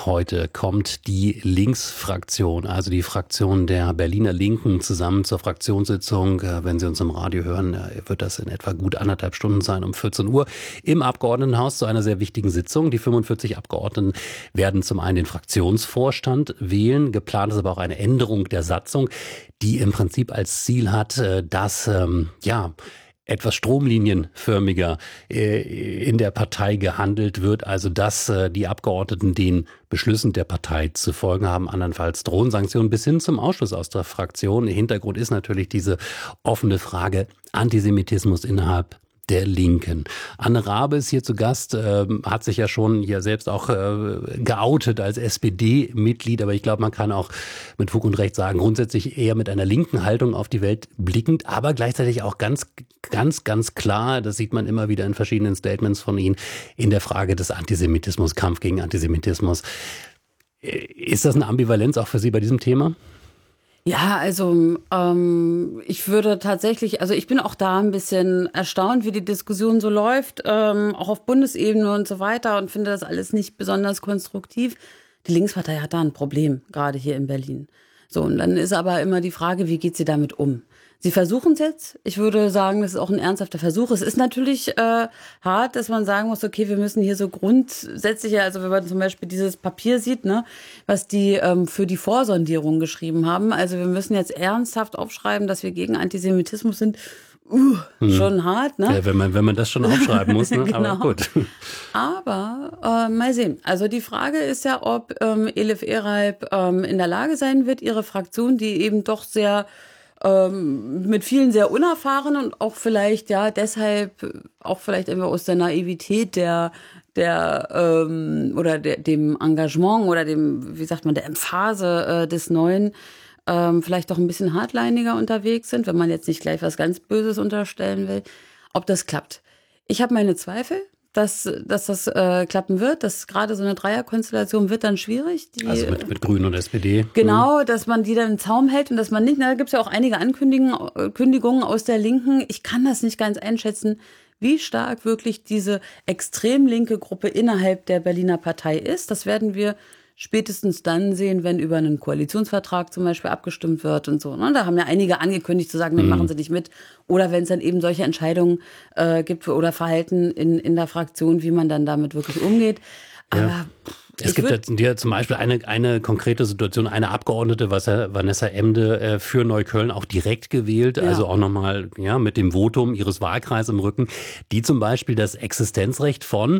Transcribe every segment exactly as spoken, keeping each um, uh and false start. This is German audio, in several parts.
Heute kommt die Linksfraktion, also die Fraktion der Berliner Linken, zusammen zur Fraktionssitzung. Wenn Sie uns im Radio hören, wird das in etwa gut anderthalb Stunden sein, um vierzehn Uhr im Abgeordnetenhaus zu einer sehr wichtigen Sitzung. Die fünfundvierzig Abgeordneten werden zum einen den Fraktionsvorstand wählen. Geplant ist aber auch eine Änderung der Satzung, die im Prinzip als Ziel hat, dass, ähm, ja, etwas stromlinienförmiger äh, in der Partei gehandelt wird, also dass äh, die Abgeordneten den Beschlüssen der Partei zu folgen haben, andernfalls drohen Sanktionen bis hin zum Ausschluss aus der Fraktion. Hintergrund ist natürlich diese offene Frage Antisemitismus innerhalb der Linken. Anne Rabe ist hier zu Gast, äh, hat sich ja schon hier selbst auch äh, geoutet als S P D-Mitglied, aber ich glaube, man kann auch mit Fug und Recht sagen, grundsätzlich eher mit einer linken Haltung auf die Welt blickend, aber gleichzeitig auch ganz, ganz, ganz klar, das sieht man immer wieder in verschiedenen Statements von Ihnen, in der Frage des Antisemitismus, Kampf gegen Antisemitismus. Ist das eine Ambivalenz auch für Sie bei diesem Thema? Ja, also ähm, ich würde tatsächlich, also ich bin auch da ein bisschen erstaunt, wie die Diskussion so läuft, ähm, auch auf Bundesebene und so weiter, und finde das alles nicht besonders konstruktiv. Die Linkspartei hat da ein Problem, gerade hier in Berlin. So, und dann ist aber immer die Frage, wie geht sie damit um? Sie versuchen es jetzt. Ich würde sagen, das ist auch ein ernsthafter Versuch. Es ist natürlich äh, hart, dass man sagen muss, okay, wir müssen hier so grundsätzliche, also wenn man zum Beispiel dieses Papier sieht, ne, was die ähm, für die Vorsondierung geschrieben haben. Also wir müssen jetzt ernsthaft aufschreiben, dass wir gegen Antisemitismus sind. Uh, hm. Schon hart, ne? Ja, wenn man, wenn man das schon aufschreiben muss, ne? Genau. Aber gut. Aber äh, mal sehen. Also die Frage ist ja, ob ähm, Elif Eralp ähm, in der Lage sein wird, ihre Fraktion, die eben doch sehr mit vielen sehr unerfahrenen und auch vielleicht, ja, deshalb auch vielleicht einfach aus der Naivität der, der, ähm, oder der, dem Engagement oder dem, wie sagt man, der Emphase äh, des Neuen, ähm, vielleicht doch ein bisschen hardliniger unterwegs sind, wenn man jetzt nicht gleich was ganz Böses unterstellen will, ob das klappt. Ich habe meine Zweifel, dass, dass das äh, klappen wird, dass gerade so eine Dreierkonstellation wird dann schwierig. Die, also mit, mit Grünen und S P D. Genau, dass man die dann im Zaum hält und dass man nicht, na, da gibt es ja auch einige Ankündigungen Kündigungen aus der Linken. Ich kann das nicht ganz einschätzen, wie stark wirklich diese extrem linke Gruppe innerhalb der Berliner Partei ist. Das werden wir spätestens dann sehen, wenn über einen Koalitionsvertrag zum Beispiel abgestimmt wird und so. Ne? Da haben ja einige angekündigt zu sagen, nee, machen Sie nicht mit. Oder wenn es dann eben solche Entscheidungen äh, gibt oder Verhalten in, in der Fraktion, wie man dann damit wirklich umgeht. Aber ja. Es gibt jetzt hier zum Beispiel eine, eine konkrete Situation, eine Abgeordnete, Vanessa Emde, äh, für Neukölln auch direkt gewählt, ja. Also auch nochmal ja, mit dem Votum ihres Wahlkreises im Rücken, die zum Beispiel das Existenzrecht von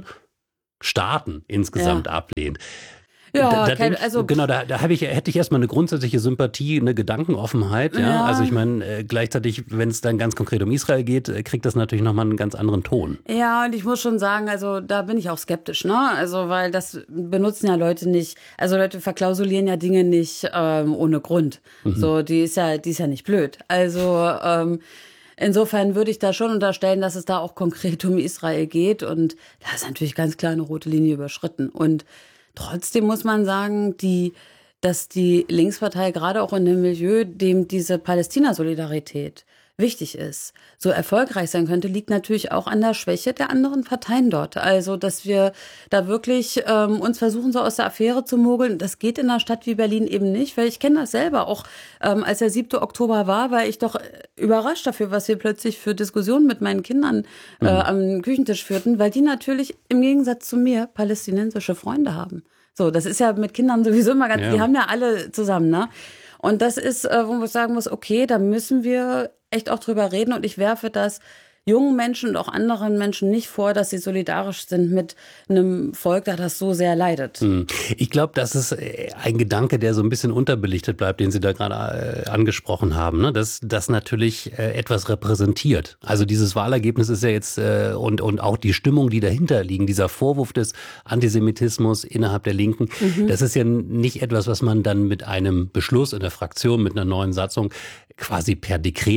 Staaten insgesamt ja. ablehnt. Ja, da, da kein, denk, also genau, da, da habe ich, hätte ich erstmal eine grundsätzliche Sympathie, eine Gedankenoffenheit. Ja, ja. Also ich meine, äh, gleichzeitig, wenn es dann ganz konkret um Israel geht, äh, kriegt das natürlich nochmal einen ganz anderen Ton. Ja, und ich muss schon sagen, also da bin ich auch skeptisch, ne? Also weil das benutzen ja Leute nicht, also Leute verklausulieren ja Dinge nicht ähm, ohne Grund. Mhm. So, die ist ja, die ist ja nicht blöd. Also ähm, insofern würde ich da schon unterstellen, dass es da auch konkret um Israel geht, und da ist natürlich ganz klar eine rote Linie überschritten. Und trotzdem muss man sagen, die, dass die Linkspartei gerade auch in dem Milieu, dem diese Palästina-Solidarität wichtig ist, so erfolgreich sein könnte, liegt natürlich auch an der Schwäche der anderen Parteien dort. Also, dass wir da wirklich ähm, uns versuchen, so aus der Affäre zu mogeln. Das geht in einer Stadt wie Berlin eben nicht, weil ich kenne das selber. Auch ähm, als der siebte Oktober war, war ich doch überrascht dafür, was wir plötzlich für Diskussionen mit meinen Kindern äh, mhm. am Küchentisch führten, weil die natürlich im Gegensatz zu mir palästinensische Freunde haben. So, das ist ja mit Kindern sowieso immer ganz, ja. Die haben ja alle zusammen, ne? Und das ist, äh, wo man sagen muss, okay, da müssen wir echt auch drüber reden, und ich werfe das jungen Menschen und auch anderen Menschen nicht vor, dass sie solidarisch sind mit einem Volk, da das so sehr leidet. Ich glaube, das ist ein Gedanke, der so ein bisschen unterbelichtet bleibt, den Sie da gerade angesprochen haben, ne? Dass das natürlich etwas repräsentiert. Also dieses Wahlergebnis ist ja jetzt und, und auch die Stimmung, die dahinter liegen, dieser Vorwurf des Antisemitismus innerhalb der Linken, mhm. das ist ja nicht etwas, was man dann mit einem Beschluss in der Fraktion, mit einer neuen Satzung quasi per Dekret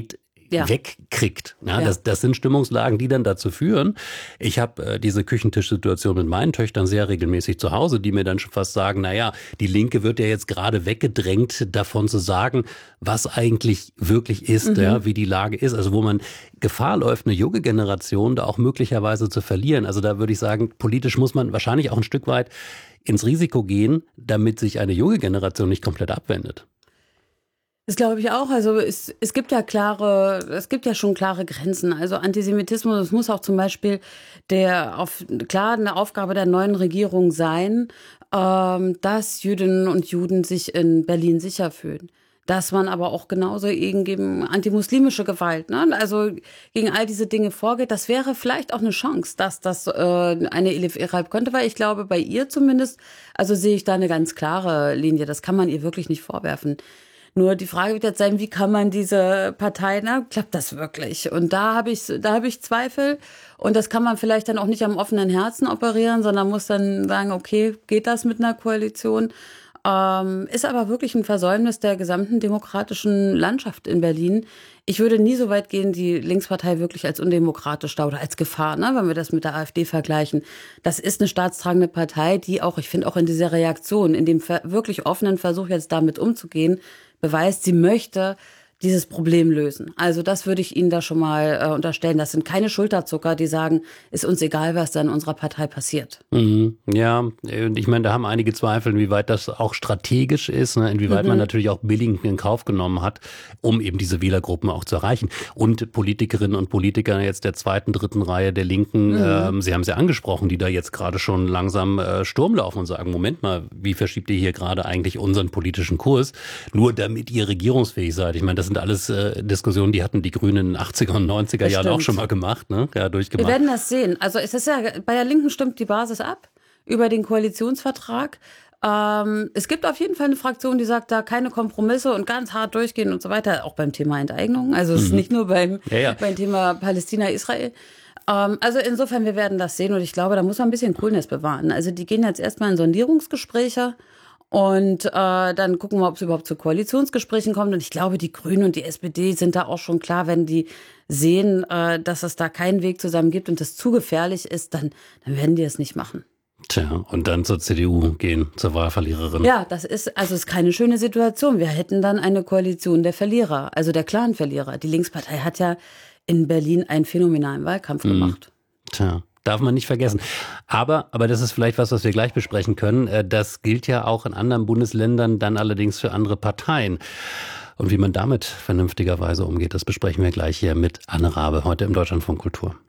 ja. wegkriegt. Ja, ja. das, das sind Stimmungslagen, die dann dazu führen. Ich habe äh, diese Küchentischsituation mit meinen Töchtern sehr regelmäßig zu Hause, die mir dann schon fast sagen, naja, die Linke wird ja jetzt gerade weggedrängt, davon zu sagen, was eigentlich wirklich ist, mhm. ja, wie die Lage ist. Also wo man Gefahr läuft, eine junge Generation da auch möglicherweise zu verlieren. Also da würde ich sagen, politisch muss man wahrscheinlich auch ein Stück weit ins Risiko gehen, damit sich eine junge Generation nicht komplett abwendet. Das glaube ich auch. Also es, es gibt ja klare, es gibt ja schon klare Grenzen. Also Antisemitismus, das muss auch zum Beispiel der auf, klar eine Aufgabe der neuen Regierung sein, ähm, dass Jüdinnen und Juden sich in Berlin sicher fühlen. Dass man aber auch genauso gegen antimuslimische Gewalt, ne? Also gegen all diese Dinge vorgeht. Das wäre vielleicht auch eine Chance, dass das äh, eine Elif Eralp könnte, weil ich glaube, bei ihr zumindest, also sehe ich da eine ganz klare Linie. Das kann man ihr wirklich nicht vorwerfen. Nur die Frage wird jetzt sein, wie kann man diese Partei, na, klappt das wirklich? Und da habe ich, da habe ich Zweifel. Und das kann man vielleicht dann auch nicht am offenen Herzen operieren, sondern muss dann sagen, okay, geht das mit einer Koalition? Ähm, ist aber wirklich ein Versäumnis der gesamten demokratischen Landschaft in Berlin. Ich würde nie so weit gehen, die Linkspartei wirklich als undemokratisch da oder als Gefahr, ne, wenn wir das mit der AfD vergleichen. Das ist eine staatstragende Partei, die auch, ich finde auch in dieser Reaktion, in dem wirklich offenen Versuch jetzt damit umzugehen, beweist, sie möchte dieses Problem lösen. Also das würde ich Ihnen da schon mal äh, unterstellen. Das sind keine Schulterzucker, die sagen, ist uns egal, was da in unserer Partei passiert. Mhm. Ja, und ich meine, da haben einige Zweifel, inwieweit das auch strategisch ist, ne? Inwieweit mhm. man natürlich auch billigend in Kauf genommen hat, um eben diese Wählergruppen auch zu erreichen. Und Politikerinnen und Politiker jetzt der zweiten, dritten Reihe der Linken, mhm. ähm, Sie haben sie ja angesprochen, die da jetzt gerade schon langsam äh, Sturm laufen und sagen, Moment mal, wie verschiebt ihr hier gerade eigentlich unseren politischen Kurs, nur damit ihr regierungsfähig seid? Ich meine, das sind alles äh, Diskussionen, die hatten die Grünen in den achtziger und neunziger Jahren auch schon mal gemacht, ne? Ja, durchgemacht. Wir werden das sehen. Also es ist ja, bei der Linken stimmt die Basis ab über den Koalitionsvertrag. Ähm, es gibt auf jeden Fall eine Fraktion, die sagt, da keine Kompromisse und ganz hart durchgehen und so weiter, auch beim Thema Enteignung. Also es mhm. ist nicht nur beim, ja, ja. beim Thema Palästina-Israel. Ähm, also insofern, wir werden das sehen und ich glaube, da muss man ein bisschen Coolness bewahren. Also die gehen jetzt erstmal in Sondierungsgespräche. Und äh, dann gucken wir, ob es überhaupt zu Koalitionsgesprächen kommt. Und ich glaube, die Grünen und die S P D sind da auch schon klar, wenn die sehen, äh, dass es da keinen Weg zusammen gibt und das zu gefährlich ist, dann, dann werden die es nicht machen. Tja, und dann zur C D U gehen, zur Wahlverliererin. Ja, das ist also ist keine schöne Situation. Wir hätten dann eine Koalition der Verlierer, also der klaren Verlierer. Die Linkspartei hat ja in Berlin einen phänomenalen Wahlkampf mhm. gemacht. Tja. Darf man nicht vergessen. Aber, aber das ist vielleicht was, was wir gleich besprechen können. Das gilt ja auch in anderen Bundesländern, dann allerdings für andere Parteien. Und wie man damit vernünftigerweise umgeht, das besprechen wir gleich hier mit Anne Rabe, heute im Deutschlandfunk Kultur.